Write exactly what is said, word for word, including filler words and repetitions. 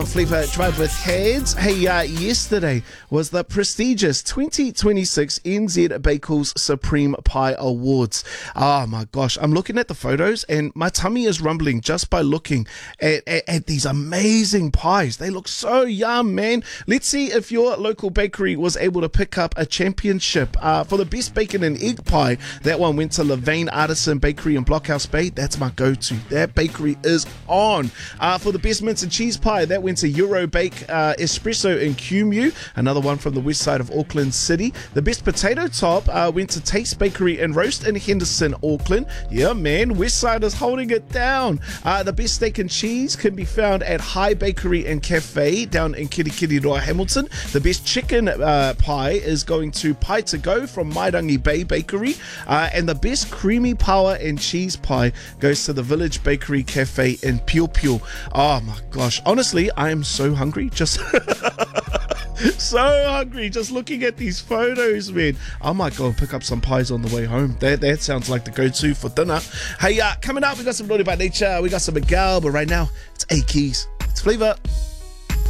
Flavor Drive with Heads. Hey, uh, yesterday was the prestigious twenty twenty-six N Z Bakels Supreme Pie Awards. Oh my gosh, I'm looking at the photos and my tummy is rumbling just by looking at, at, at these amazing pies. They look so yum, man. Let's see if your local bakery was able to pick up a championship. Uh, for the best bacon and egg pie, that one went to Levain Artisan Bakery in Blockhouse Bay. That's my go-to. That bakery is on. Uh, for the best mince and cheese pie, that went to Euro Bake uh, Espresso in Q M U, another one from the west side of Auckland City. The best potato top uh, went to Taste Bakery and Roast in Henderson, Auckland. Yeah, man, west side is holding it down. Uh, the best steak and cheese can be found at High Bakery and Cafe down in Kirikiriroa, Hamilton. The best chicken uh, pie is going to Pie to Go from Mairangi Bay Bakery. Uh, and the best creamy power and cheese pie goes to the Village Bakery Cafe in Pio Pio. Oh my gosh, honestly, I am so hungry, just so hungry just looking at these photos, man. I might go and pick up some pies on the way home. That that sounds like the go-to for dinner. Hey, uh, coming up, we got some Naughty by Nature, we got some Miguel, but right now, it's A Keys. It's Flavor.